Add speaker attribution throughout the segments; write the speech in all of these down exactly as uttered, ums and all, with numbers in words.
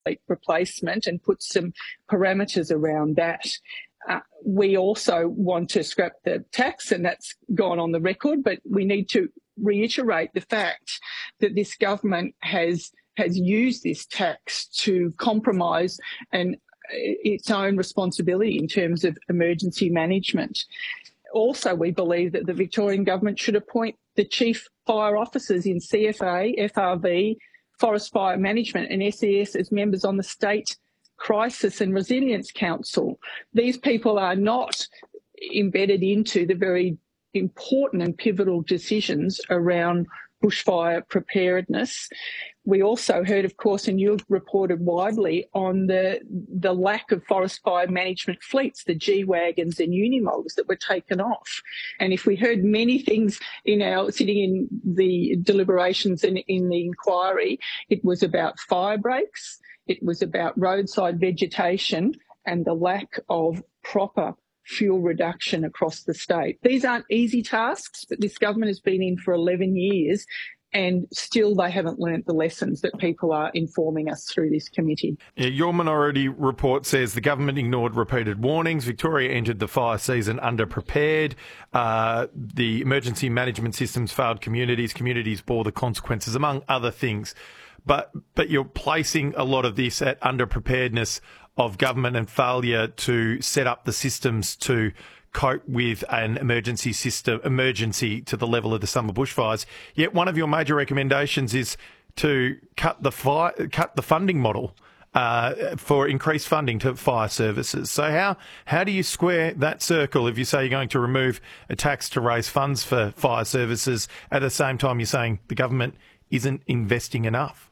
Speaker 1: replacement and put some parameters around that. Uh, we also want to scrap the tax, and that's gone on the record, but we need to reiterate the fact that this government has has used this tax to compromise and its own responsibility in terms of emergency management. Also, we believe that the Victorian government should appoint the chief fire officers in C F A, F R V, Forest Fire Management and S E S as members on the State Crisis and Resilience Council. These people are not embedded into the very important and pivotal decisions around bushfire preparedness. We also heard, of course, and you've reported widely on the the lack of forest fire management fleets, the G-Wagons and Unimogs that were taken off. And if we heard many things in our sitting in the deliberations and in the inquiry, it was about fire breaks, it was about roadside vegetation and the lack of proper fuel reduction across the state. These aren't easy tasks, but this government has been in for eleven years and still they haven't learnt the lessons that people are informing us through this committee.
Speaker 2: Yeah, your minority report says the government ignored repeated warnings. Victoria entered the fire season underprepared. Uh, the emergency management systems failed communities. Communities bore the consequences, among other things. But but you're placing a lot of this at underpreparedness of government and failure to set up the systems to cope with an emergency system, emergency to the level of the summer bushfires. Yet one of your major recommendations is to cut the fire, cut the funding model uh, for increased funding to fire services. So how how do you square that circle if you say you're going to remove a tax to raise funds for fire services at the same time you're saying the government isn't investing enough?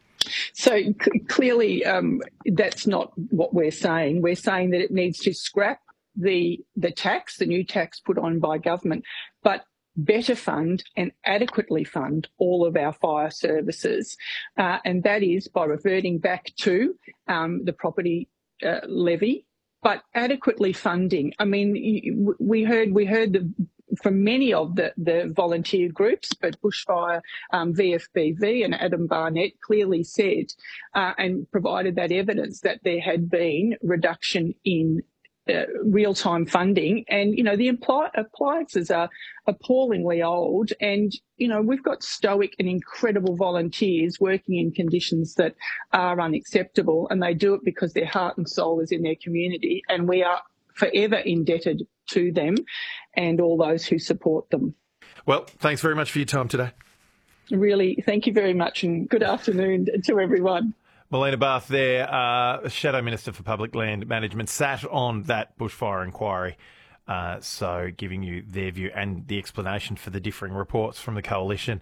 Speaker 1: So c- clearly um, that's not what we're saying. We're saying that it needs to scrap the the tax, the new tax put on by government, but better fund and adequately fund all of our fire services. Uh, and that is by reverting back to um, the property uh, levy, but adequately funding. I mean, we heard we heard the from many of the, the volunteer groups, but Bushfire um, V F B V and Adam Barnett clearly said uh, and provided that evidence that there had been reduction in uh, real-time funding. And, you know, the impli- appliances are appallingly old and, you know, we've got stoic and incredible volunteers working in conditions that are unacceptable, and they do it because their heart and soul is in their community, and we are forever indebted to them and all those who support them.
Speaker 2: Well, thanks very much for your time today.
Speaker 1: Really, thank you very much, and good afternoon to everyone.
Speaker 2: Melina Barth there, uh, Shadow Minister for Public Land Management, sat on that bushfire inquiry, uh, so giving you their view and the explanation for the differing reports from the Coalition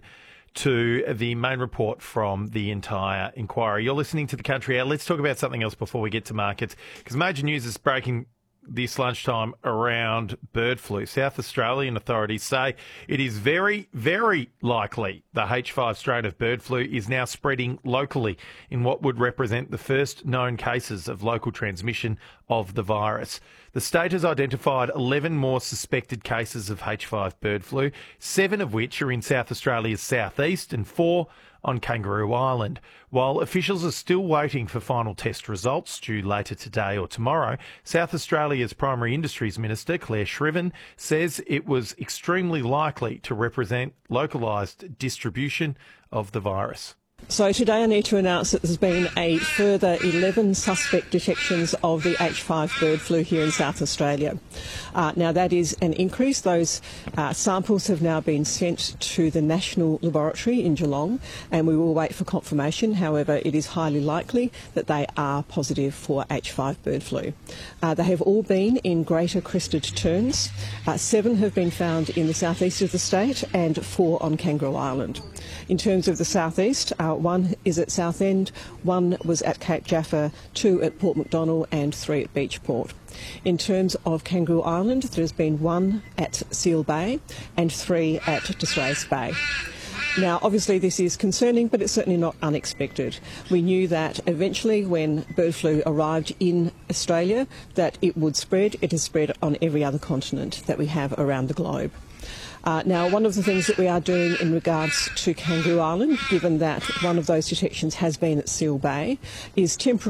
Speaker 2: to the main report from the entire inquiry. You're listening to The Country Hour. Let's talk about something else before we get to markets, because major news is breaking this lunchtime around bird flu. South Australian authorities say it is very, very likely the H five strain of bird flu is now spreading locally in what would represent the first known cases of local transmission of the virus. The state has identified eleven more suspected cases of H five bird flu, seven of which are in South Australia's southeast and four on Kangaroo Island. While officials are still waiting for final test results due later today or tomorrow, South Australia's Primary Industries Minister, Claire Shriven, says it was extremely likely to represent localised distribution of the virus.
Speaker 3: So today I need to announce that there's been a further eleven suspect detections of the H five bird flu here in South Australia. Uh, now that is an increase. Those uh, samples have now been sent to the National Laboratory in Geelong, and we will wait for confirmation. However, it is highly likely that they are positive for H five bird flu. Uh, they have all been in greater crested terns. Uh, seven have been found in the southeast of the state and four on Kangaroo Island. In terms of the southeast, uh, one is at Southend, one was at Cape Jaffa, two at Port Macdonnell and three at Beachport. In terms of Kangaroo Island, there's been one at Seal Bay and three at Disrace Bay. Now, obviously this is concerning, but it's certainly not unexpected. We knew that eventually when bird flu arrived in Australia that it would spread. It has spread on every other continent that we have around the globe. Uh, now, one of the things that we are doing in regards to Kangaroo Island, given that one of those detections has been at Seal Bay, is temporary